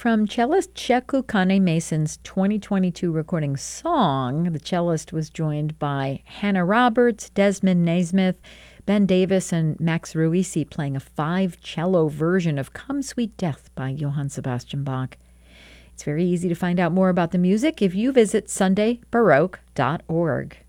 from cellist Cheku Kane Mason's 2022 recording Song. The cellist was joined by Hannah Roberts, Desmond Naismith, Ben Davis, and Max Ruisi playing a 5-cello version of Come Sweet Death by Johann Sebastian Bach. It's very easy to find out more about the music if you visit sundaybaroque.org.